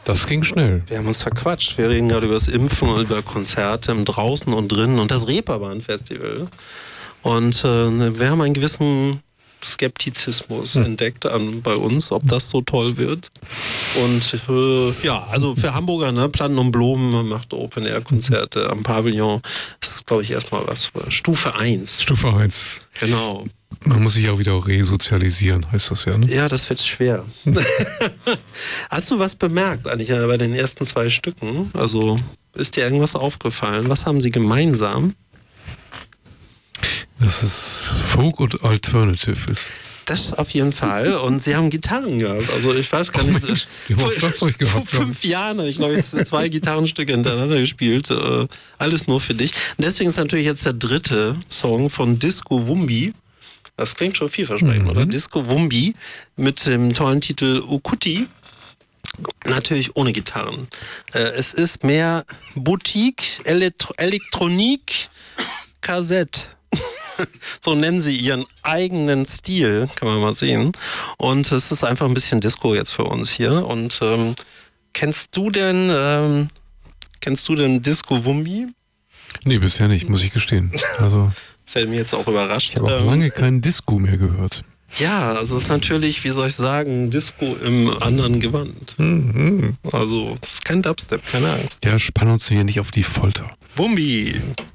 Das ging schnell. Wir haben uns verquatscht. Wir reden gerade über das Impfen und über Konzerte im Draußen und Drinnen und das Reeperbahn-Festival. Und wir haben einen gewissen Skeptizismus entdeckt bei uns, ob das so toll wird. Und also für Hamburger, ne, Platten und Blumen macht Open-Air-Konzerte am Pavillon. Das ist, glaube ich, erstmal was für Stufe 1. Stufe 1. Genau. Man muss sich auch wieder resozialisieren, heißt das ja, ne? Ja, das wird schwer. Hast du was bemerkt eigentlich bei den ersten 2 Stücken? Also ist dir irgendwas aufgefallen? Was haben sie gemeinsam? Dass es Folk und Alternative ist. Das auf jeden Fall. Und sie haben Gitarren gehabt. Also ich weiß gar nicht. Mensch, die haben auch Schlagzeug gehabt. Vor 5 Jahren habe ich, glaube ich, 2 Gitarrenstücke hintereinander gespielt. Alles nur für dich. Und deswegen ist natürlich jetzt der 3. Song von Disco Wumbi. Das klingt schon vielversprechend, oder? Disco Wumbi mit dem tollen Titel Ukuti. Natürlich ohne Gitarren. Es ist mehr Boutique, Elektronik, Kassett. So nennen sie ihren eigenen Stil, kann man mal sehen. Und es ist einfach ein bisschen Disco jetzt für uns hier. Und kennst du denn Disco Wumbi? Nee, bisher nicht, muss ich gestehen. Also Fällt mir jetzt auch überrascht. ich habe auch lange keinen Disco mehr gehört. Ja, also es ist natürlich, wie soll ich sagen, Disco im anderen Gewand. Also es ist kein Dubstep, keine Angst. Ja, spannen uns hier nicht auf die Folter. Wumbi!